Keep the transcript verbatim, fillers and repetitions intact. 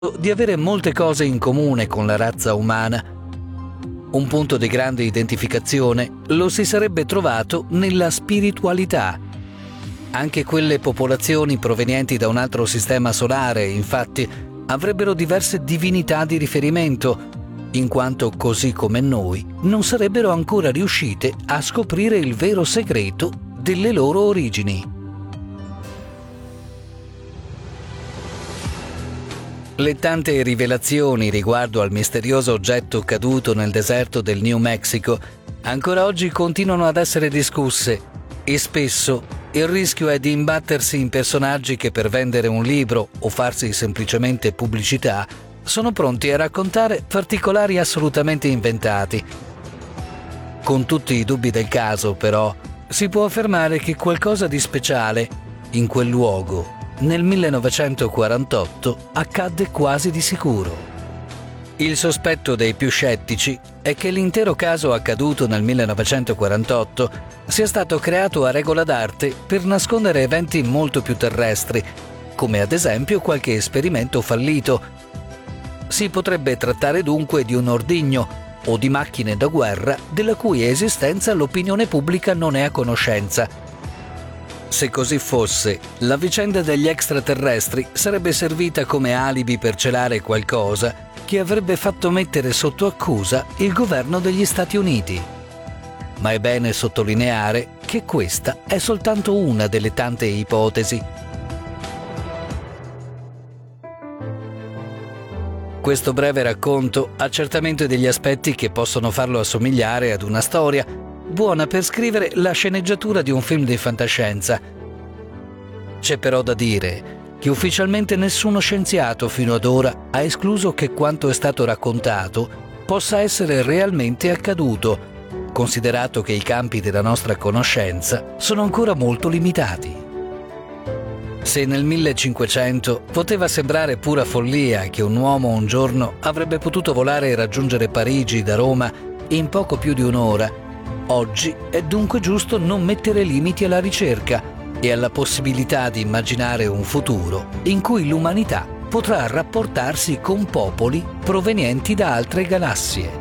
di avere molte cose in comune con la razza umana. Un punto di grande identificazione lo si sarebbe trovato nella spiritualità. Anche quelle popolazioni provenienti da un altro sistema solare, infatti, avrebbero diverse divinità di riferimento, in quanto, così come noi, non sarebbero ancora riuscite a scoprire il vero segreto delle loro origini. Le tante rivelazioni riguardo al misterioso oggetto caduto nel deserto del New Mexico ancora oggi continuano ad essere discusse e spesso il rischio è di imbattersi in personaggi che per vendere un libro o farsi semplicemente pubblicità sono pronti a raccontare particolari assolutamente inventati. Con tutti i dubbi del caso, però, si può affermare che qualcosa di speciale in quel luogo nel millenovecentoquarantotto accadde quasi di sicuro. Il sospetto dei più scettici è che l'intero caso accaduto nel millenovecentoquarantotto sia stato creato a regola d'arte per nascondere eventi molto più terrestri, come ad esempio qualche esperimento fallito. Si potrebbe trattare dunque di un ordigno o di macchine da guerra della cui esistenza l'opinione pubblica non è a conoscenza. Se così fosse, la vicenda degli extraterrestri sarebbe servita come alibi per celare qualcosa che avrebbe fatto mettere sotto accusa il governo degli Stati Uniti. Ma è bene sottolineare che questa è soltanto una delle tante ipotesi. Questo breve racconto ha certamente degli aspetti che possono farlo assomigliare ad una storia buona per scrivere la sceneggiatura di un film di fantascienza. C'è però da dire che ufficialmente nessuno scienziato fino ad ora ha escluso che quanto è stato raccontato possa essere realmente accaduto, considerato che i campi della nostra conoscenza sono ancora molto limitati. Se nel millecinquecento poteva sembrare pura follia che un uomo un giorno avrebbe potuto volare e raggiungere Parigi da Roma in poco più di un'ora, oggi è dunque giusto non mettere limiti alla ricerca e alla possibilità di immaginare un futuro in cui l'umanità potrà rapportarsi con popoli provenienti da altre galassie.